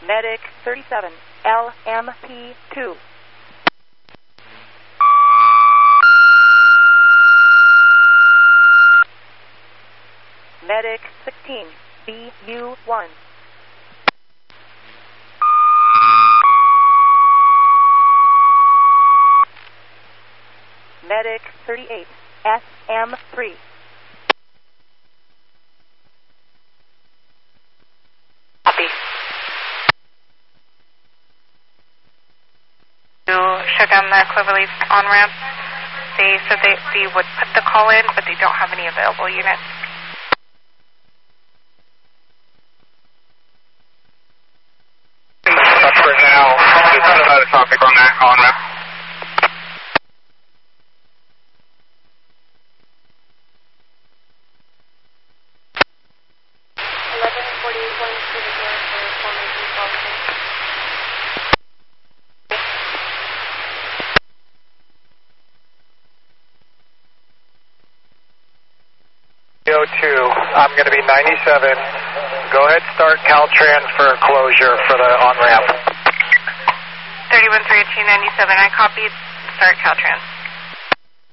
Medic 37, LMP2. Medic 16, BU1. Medic 38, SM3. Copy. To shut down the Cloverleaf on-ramp. They said they would put the call in, but they don't have any available units. For now, there's not about a topic on that on-ramp. I'm going to be 97. Go ahead, start Caltrans for closure for the on-ramp. 31-3 at 297, I copied. Start Caltrans.